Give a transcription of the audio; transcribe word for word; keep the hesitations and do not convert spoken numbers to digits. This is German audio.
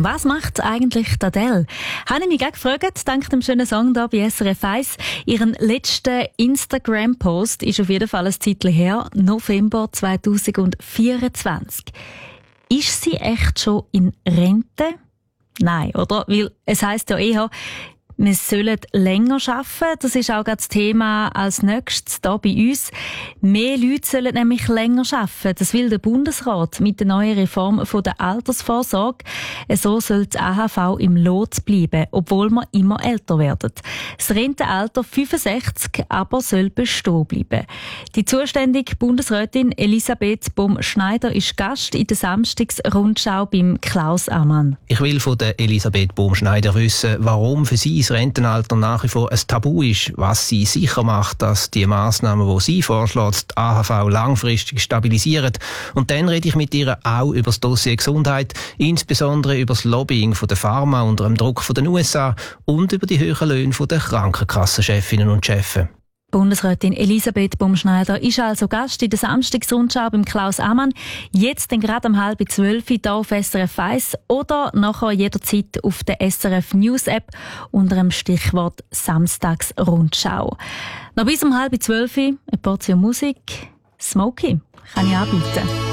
Was macht eigentlich die Adele? Habe ich mich gerade gefragt, dank dem schönen Song hier bei S R F eins. Ihren letzten Instagram-Post ist auf jeden Fall ein Zeitchen her, November zweitausendvierundzwanzig. Ist sie echt schon in Rente? Nein, oder? Weil es heisst ja eher, wir sollen länger arbeiten. Das ist auch gerade das Thema als nächstes hier bei uns. Mehr Leute sollen nämlich länger arbeiten. Das will der Bundesrat mit der neuen Reform von der Altersvorsorge. So soll das A H V im Lot bleiben, obwohl wir immer älter werden. Das Rentenalter fünfundsechzig aber soll bestehen bleiben. Die zuständige Bundesrätin Elisabeth Bohm-Schneider ist Gast in der Samstagsrundschau beim Klaus Ammann. Ich will von der Elisabeth Bohm-Schneider wissen, warum für sie das Rentenalter nach wie vor ein Tabu ist, was sie sicher macht, dass die Massnahmen, die sie vorschlägt, die A H V langfristig stabilisieren. Und dann rede ich mit ihr auch über das Dossier Gesundheit, insbesondere über das Lobbying von der Pharma unter dem Druck von den U S A und über die hohen Löhne von der Krankenkassenchefinnen und Chefs. Bundesrätin Elisabeth Bohm-Schneider ist also Gast in der Samstagsrundschau beim Klaus Ammann. Jetzt dann gerade um halb zwölf hier auf S R F eins oder nachher jederzeit auf der S R F News App unter dem Stichwort Samstagsrundschau. Noch bis um halb zwölf eine Portion Musik. Smokey kann ich anbieten.